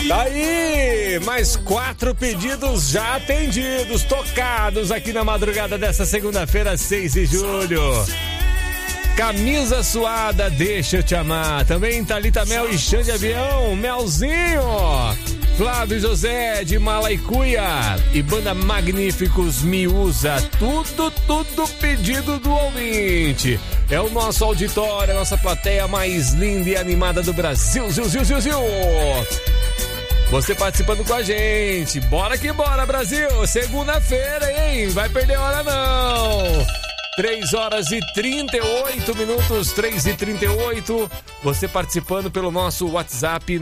Tá aí, mais 4 pedidos já atendidos, tocados aqui na madrugada dessa segunda-feira, 6 de julho. Camisa suada, deixa eu te amar. Também Thalita Mel e Xande Avião, Melzinho. Flávio José de Malaicuia e Banda Magníficos Me Usa. Tudo pedido do ouvinte. É o nosso auditório, a nossa plateia mais linda e animada do Brasil. Ziu. Você participando com a gente. Bora que bora, Brasil. Segunda-feira, hein? Vai perder hora não. 3h38, 3h38. Você participando pelo nosso WhatsApp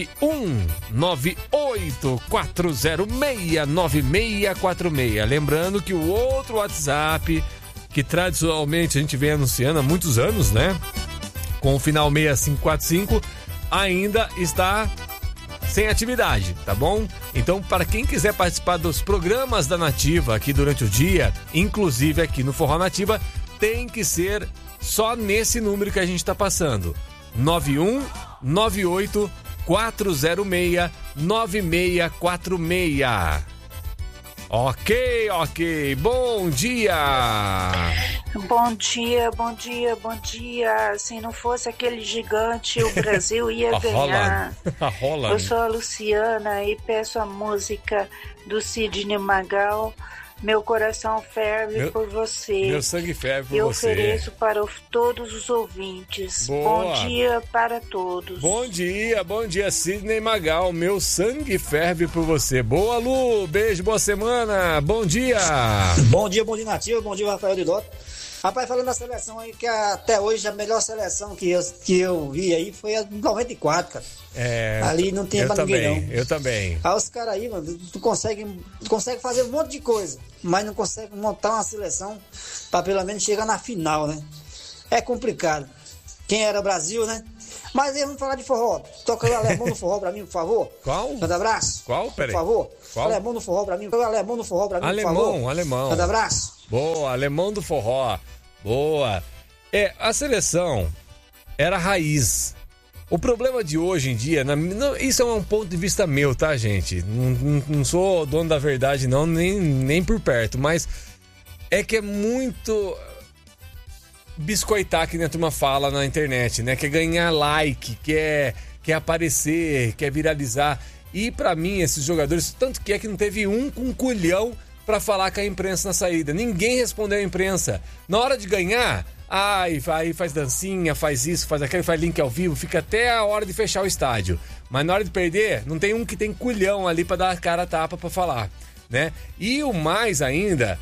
91984069646. Lembrando que o outro WhatsApp, que tradicionalmente a gente vem anunciando há muitos anos, né? Com o final 6545, ainda está sem atividade, tá bom? Então, para quem quiser participar dos programas da Nativa aqui durante o dia, inclusive aqui no Forró Nativa, tem que ser só nesse número que a gente está passando. 9198-406-9646. Ok. Bom dia! Bom dia. Se não fosse aquele gigante, o Brasil ia ganhar. Eu sou a Luciana e peço a música do Sidney Magal. Meu coração ferve por você. Meu sangue ferve por eu você. Eu ofereço para todos os ouvintes. Boa. Bom dia para todos. Bom dia, Sidney Magal. Meu sangue ferve por você. Boa, Lu. Beijo, boa semana. Bom dia. Bom dia, Nativa. Bom dia, Rafael de Dota. Rapaz, falando da seleção aí, que até hoje a melhor seleção que eu vi aí foi a 94, cara. Ali não tem pra ninguém, não. Eu também. Aí os caras aí, mano, tu consegue fazer um monte de coisa, mas não consegue montar uma seleção pra pelo menos chegar na final, né? É complicado. Quem era o Brasil, né? Mas aí vamos falar de forró. Toca o alemão no forró pra mim, por favor. Qual? Manda abraço. Qual? Peraí. Por favor. Qual? Alemão no forró pra mim, por favor. Alemão. Manda abraço. Boa, alemão do forró. Boa. A seleção era raiz. O problema de hoje em dia, isso é um ponto de vista meu, tá, gente? Não sou dono da verdade, não, nem por perto, mas é que é muito biscoitar que a turma fala na internet, né? Quer ganhar like, quer aparecer, quer viralizar. E pra mim, esses jogadores, tanto que é que não teve um com culhão pra falar com a imprensa na saída. Ninguém respondeu à imprensa. Na hora de ganhar, aí faz dancinha, faz isso, faz aquilo, faz link ao vivo, fica até a hora de fechar o estádio. Mas na hora de perder, não tem um que tem culhão ali pra dar a cara a tapa pra falar, né? E o mais ainda,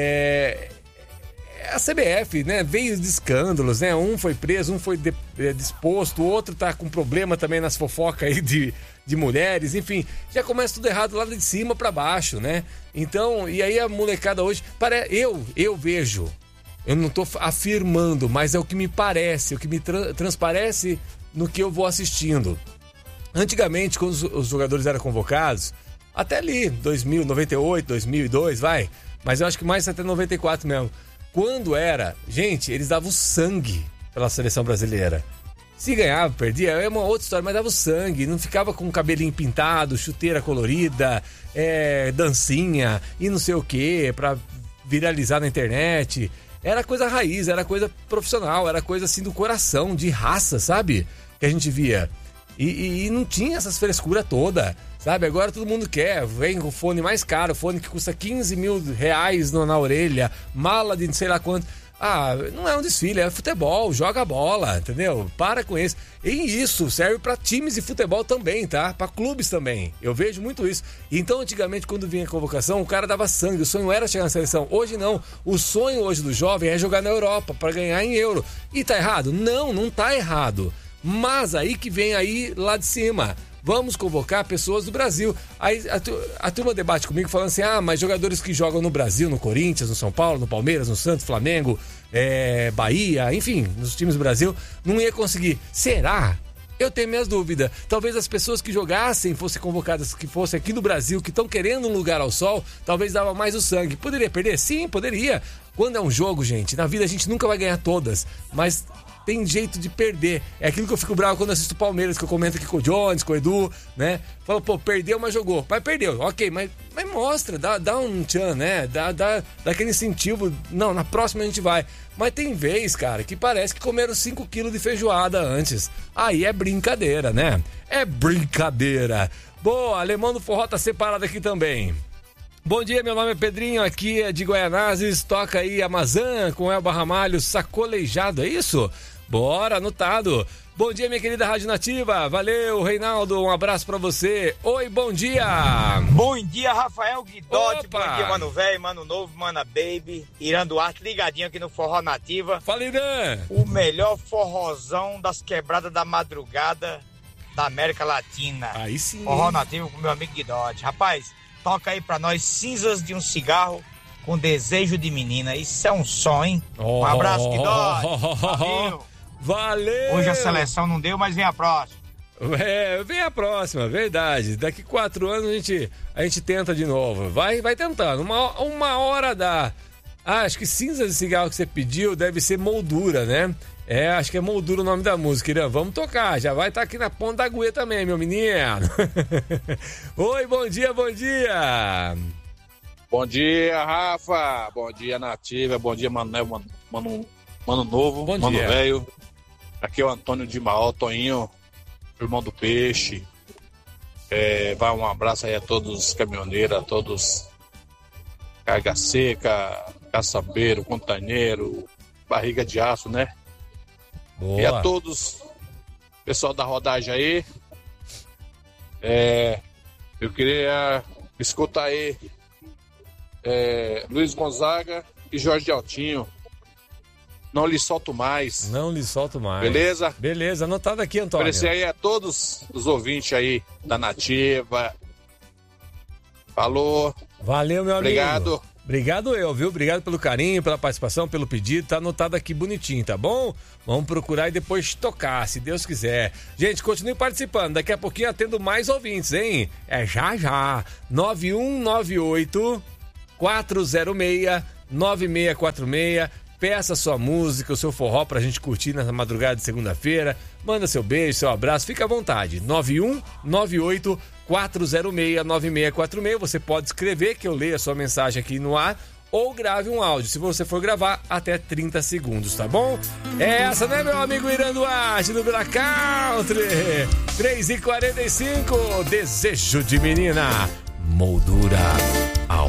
a CBF, né, veio de escândalos, né? Um foi preso, um foi disposto, o outro tá com problema também nas fofocas aí de mulheres, enfim, já começa tudo errado lá de cima pra baixo, né? Então, e aí a molecada hoje, eu vejo, eu não tô afirmando, mas é o que me parece, o que me transparece no que eu vou assistindo. Antigamente, quando os jogadores eram convocados, até ali, 2000, 98, 2002, mas eu acho que mais até 94 mesmo. Quando era, gente, eles davam sangue pela seleção brasileira. Se ganhava, perdia, é uma outra história, mas dava o sangue, não ficava com o cabelinho pintado, chuteira colorida, dancinha e não sei o que, pra viralizar na internet. Era coisa raiz, era coisa profissional, era coisa assim do coração, de raça, sabe? Que a gente via. E não tinha essas frescuras toda, sabe? Agora todo mundo quer, vem com o fone mais caro, fone que custa 15 mil reais na orelha, mala de não sei lá quanto. Não é um desfile, é futebol, joga bola, entendeu? Para com isso. E isso serve para times de futebol também, tá? Para clubes também. Eu vejo muito isso. Então, antigamente, quando vinha a convocação, o cara dava sangue. O sonho era chegar na seleção. Hoje não. O sonho hoje do jovem é jogar na Europa para ganhar em euro. E tá errado? Não tá errado. Mas aí que vem aí lá de cima. Vamos convocar pessoas do Brasil. Aí a turma debate comigo falando assim, mas jogadores que jogam no Brasil, no Corinthians, no São Paulo, no Palmeiras, no Santos, Flamengo, Bahia, enfim, nos times do Brasil, não ia conseguir. Será? Eu tenho minhas dúvidas. Talvez as pessoas que jogassem, fossem convocadas, que fossem aqui do Brasil, que estão querendo um lugar ao sol, talvez dava mais o sangue. Poderia perder? Sim, poderia. Quando é um jogo, gente, na vida a gente nunca vai ganhar todas, mas tem jeito de perder. É aquilo que eu fico bravo quando assisto o Palmeiras, que eu comento aqui com o Jones, com o Edu, né? Fala, pô, perdeu, mas jogou. Mas perdeu, ok, mas mostra, dá um tchan, né? Dá aquele incentivo. Não, na próxima a gente vai. Mas tem vez, cara, que parece que comeram 5 quilos de feijoada antes. Aí é brincadeira, né? É brincadeira. Boa, Alemão do Forró tá separado aqui também. Bom dia, meu nome é Pedrinho, aqui é de Guaianazes, toca aí Amazã com Elba Ramalho, Sacolejado, é isso? Bora, anotado. Bom dia, minha querida Rádio Nativa, valeu, Reinaldo, um abraço pra você. Oi, bom dia. Bom dia, Rafael Guidotti, bom dia, mano velho, mano novo, mana baby, Irã Duarte, ligadinho aqui no Forró Nativa. Fala, Irã. O melhor forrozão das quebradas da madrugada da América Latina. Aí sim. Forró Nativo com meu amigo Guidotti. Rapaz, toca aí pra nós Cinzas de um Cigarro com Desejo de Menina. Isso é um som, hein? Um abraço, Guidotti. Valeu. Hoje a seleção não deu, mas vem a próxima. Vem a próxima, verdade. Daqui 4 anos a gente tenta de novo. Vai tentando. Uma hora dá. Acho que Cinzas de Cigarro que você pediu deve ser Moldura, né? Acho que é Moldura o nome da música, Irã. Vamos tocar, já vai estar aqui na ponta da agulha também, meu menino. Oi, bom dia, bom dia. Bom dia, Rafa. Bom dia, Nativa. Bom dia, mano novo, bom mano dia. Velho. Aqui é o Antônio de Maó, Toninho, irmão do Peixe. Vai um abraço aí a todos os caminhoneiros, a todos carga seca, caçambeiro, contaneiro, barriga de aço, né? Boa. E a todos, pessoal da rodagem aí, eu queria escutar aí Luiz Gonzaga e Jorge Altinho. Não lhe solto mais. Não lhe solto mais. Beleza? Beleza, anotado aqui, Antônio. Agradecer aí a todos os ouvintes aí da Nativa. Falou. Valeu, meu amigo. Obrigado. Obrigado eu, viu? Obrigado pelo carinho, pela participação, pelo pedido. Tá anotado aqui bonitinho, tá bom? Vamos procurar e depois tocar, se Deus quiser. Gente, continue participando. Daqui a pouquinho atendo mais ouvintes, hein? Já. 9198 406 9646. Peça sua música, o seu forró pra gente curtir na madrugada de segunda-feira. Manda seu beijo, seu abraço, fica à vontade. 9198 406 9646. Você pode escrever que eu leio a sua mensagem aqui no ar ou grave um áudio, se você for gravar, até 30 segundos, tá bom? Essa, né, meu amigo Irã Duarte do Vila Country. 3h45, Desejo de Menina, Moldura ao